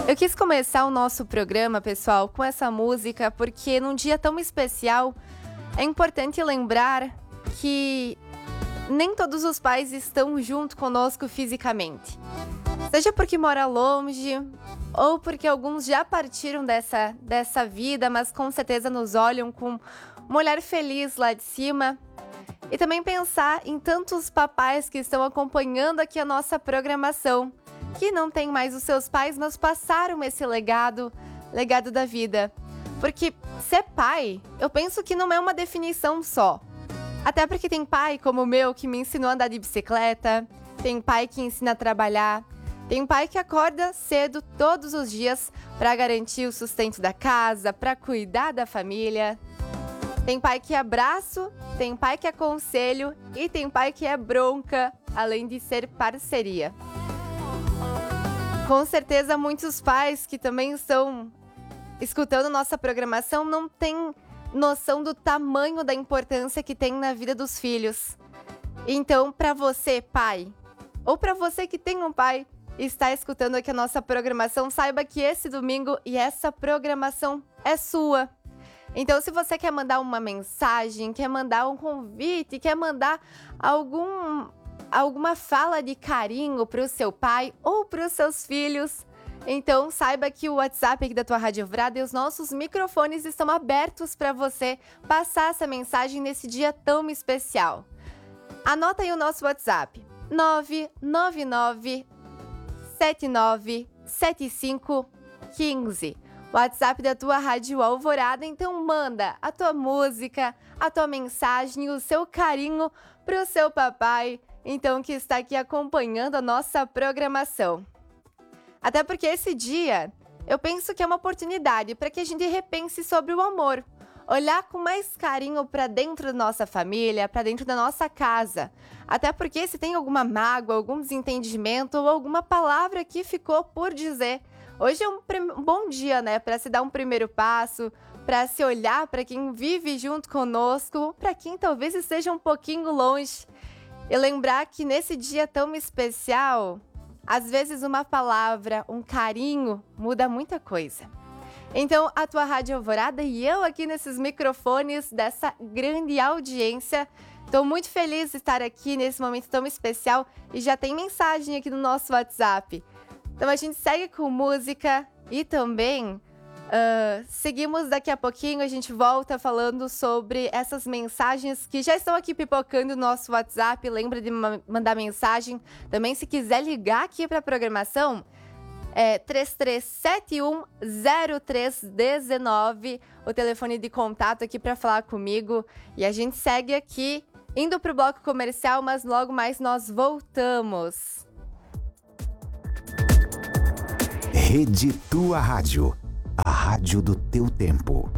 Eu quis começar o nosso programa, pessoal, com essa música, porque num dia tão especial, é importante lembrar que nem todos os pais estão junto conosco fisicamente. Seja porque mora longe, ou porque alguns já partiram dessa vida, mas com certeza nos olham com um olhar feliz lá de cima. E também pensar em tantos papais que estão acompanhando aqui a nossa programação, que não têm mais os seus pais, mas passaram esse legado da vida. Porque ser pai, eu penso que não é uma definição só. Até porque tem pai como o meu que me ensinou a andar de bicicleta, tem pai que ensina a trabalhar, tem pai que acorda cedo todos os dias para garantir o sustento da casa, para cuidar da família. Tem pai que é abraço, tem pai que é conselho e tem pai que é bronca, além de ser parceria. Com certeza, muitos pais que também estão escutando nossa programação não têm noção do tamanho da importância que tem na vida dos filhos. Então, para você, pai, ou para você que tem um pai e está escutando aqui a nossa programação, saiba que esse domingo e essa programação é sua. Então, se você quer mandar uma mensagem, quer mandar um convite, quer mandar alguma fala de carinho para o seu pai ou para os seus filhos, então saiba que o WhatsApp aqui da tua Rádio Alvorada e os nossos microfones estão abertos para você passar essa mensagem nesse dia tão especial. Anota aí o nosso WhatsApp, 999797515. WhatsApp da tua Rádio Alvorada, então manda a tua música, a tua mensagem, o seu carinho pro seu papai, então que está aqui acompanhando a nossa programação. Até porque esse dia, eu penso que é uma oportunidade para que a gente repense sobre o amor, olhar com mais carinho para dentro da nossa família, para dentro da nossa casa. Até porque se tem alguma mágoa, algum desentendimento ou alguma palavra que ficou por dizer, hoje é um bom dia, né, para se dar um primeiro passo, para se olhar para quem vive junto conosco, para quem talvez esteja um pouquinho longe. E lembrar que nesse dia tão especial, às vezes uma palavra, um carinho, muda muita coisa. Então, a tua Rádio Alvorada e eu aqui nesses microfones dessa grande audiência, estou muito feliz de estar aqui nesse momento tão especial e já tem mensagem aqui no nosso WhatsApp. Então a gente segue com música e também seguimos daqui a pouquinho, a gente volta falando sobre essas mensagens que já estão aqui pipocando no nosso WhatsApp. Lembra de mandar mensagem. Também se quiser ligar aqui para a programação, 33710319, o telefone de contato aqui para falar comigo. E a gente segue aqui, indo para o bloco comercial, mas logo mais nós voltamos. Rede Tua Rádio, a rádio do teu tempo.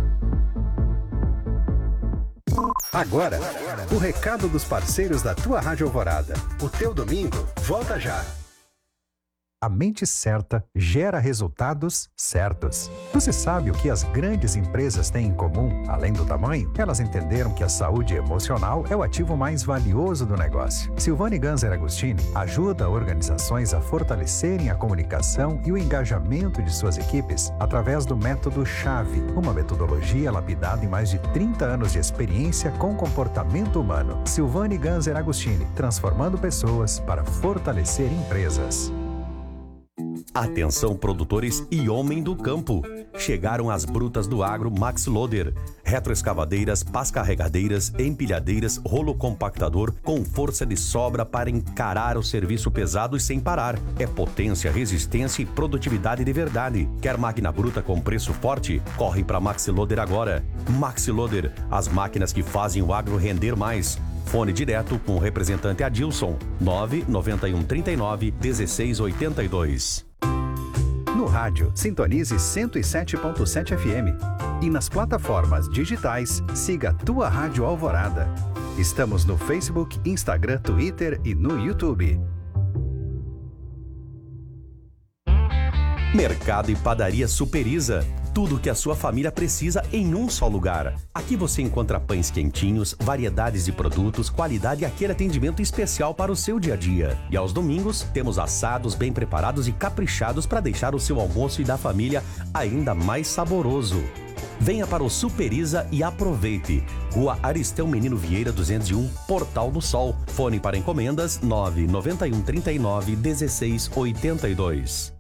Agora, o recado dos parceiros da Tua Rádio Alvorada. O teu domingo volta já. A mente certa gera resultados certos. Você sabe o que as grandes empresas têm em comum, além do tamanho? Elas entenderam que a saúde emocional é o ativo mais valioso do negócio. Silvane Ganser Agostini ajuda organizações a fortalecerem a comunicação e o engajamento de suas equipes através do método CHAVE, uma metodologia lapidada em mais de 30 anos de experiência com comportamento humano. Silvane Ganser Agostini, transformando pessoas para fortalecer empresas. Atenção produtores e homem do campo. Chegaram as brutas do agro Max Loader. Retroescavadeiras, pás carregadeiras, empilhadeiras, rolo compactador com força de sobra para encarar o serviço pesado e sem parar. É potência, resistência e produtividade de verdade. Quer máquina bruta com preço forte? Corre para Max Loader agora. Max Loader, as máquinas que fazem o agro render mais. Fone direto com o representante Adilson, 991 39 1682. No rádio, sintonize 107.7 FM. E nas plataformas digitais, siga Tua Rádio Alvorada. Estamos no Facebook, Instagram, Twitter e no YouTube. Mercado e Padaria Superiza. Tudo o que a sua família precisa em um só lugar. Aqui você encontra pães quentinhos, variedades de produtos, qualidade e aquele atendimento especial para o seu dia a dia. E aos domingos, temos assados bem preparados e caprichados para deixar o seu almoço e da família ainda mais saboroso. Venha para o Superiza e aproveite. Rua Aristeu Menino Vieira 201, Portal do Sol. Fone para encomendas 991 39 16 82.